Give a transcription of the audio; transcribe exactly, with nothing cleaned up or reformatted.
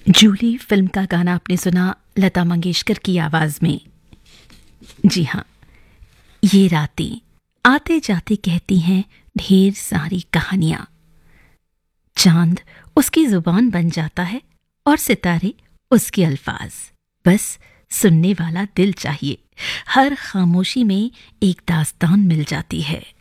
Jully film का गाना आपने सुना लता मंगेशकर की आवाज में। जी हाँ, ये रातें आते जाते कहती हैं ढेर सारी कहानियां। चांद उसकी जुबान बन जाता है और सितारे उसके अल्फाज। बस सुनने वाला दिल चाहिए। हर खामोशी में एक दास्तान मिल जाती है।